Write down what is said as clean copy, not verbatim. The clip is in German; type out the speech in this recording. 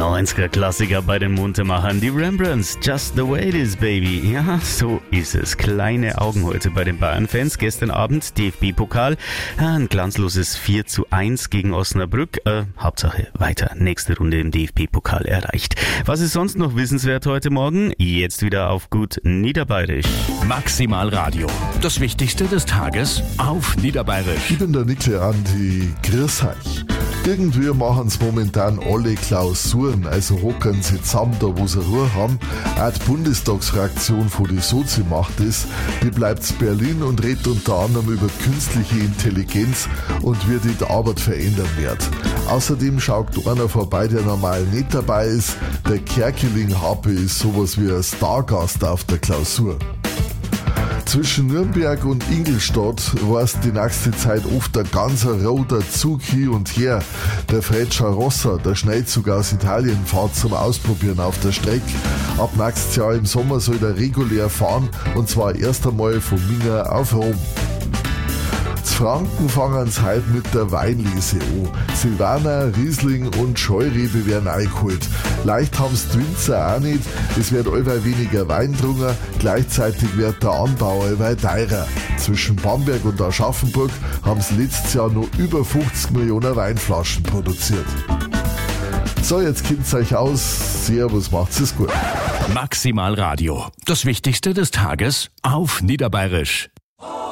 90er-Klassiker bei den Muntermachern, die Rembrandts, Just the Way It Is, Baby. Ja, so ist es. Kleine Augen heute bei den Bayern-Fans. Gestern Abend DFB-Pokal, ein glanzloses 4:1 gegen Osnabrück. Hauptsache weiter, nächste Runde im DFB-Pokal erreicht. Was ist sonst noch wissenswert heute Morgen? Jetzt wieder auf gut Niederbayerisch. Maximal Radio, das Wichtigste des Tages auf Niederbayerisch. Ich bin der Nikle Andi, grüß euch. Irgendwie machen es momentan alle Klausuren, also hocken sie zusammen da, wo sie Ruhe haben. Auch die Bundestagsfraktion von die Sozi macht das. Die bleibt in Berlin und redet unter anderem über künstliche Intelligenz und wie die Arbeit verändern wird. Außerdem schaut einer vorbei, der normal nicht dabei ist. Der Kerkeling Happe ist sowas wie ein Stargast auf der Klausur. Zwischen Nürnberg und Ingolstadt war es die nächste Zeit oft ein ganzer roter Zug hin und her. Der Freccia Rossa, der Schnellzug aus Italien, fährt zum Ausprobieren auf der Strecke. Ab nächstes Jahr im Sommer soll er regulär fahren, und zwar erst einmal von Minga auf Rom. In Franken fangen sie heute mit der Weinlese an. Silvaner, Riesling und Scheurebe werden eingeholt. Leicht haben es die Winzer auch nicht. Es wird allweil weniger Wein getrunken, gleichzeitig wird der Anbau allweil teurer. Zwischen Bamberg und Aschaffenburg haben sie letztes Jahr noch über 50 Millionen Weinflaschen produziert. So, jetzt kennt's euch aus. Servus, macht's es gut. Maximal Radio, das Wichtigste des Tages auf Niederbayerisch.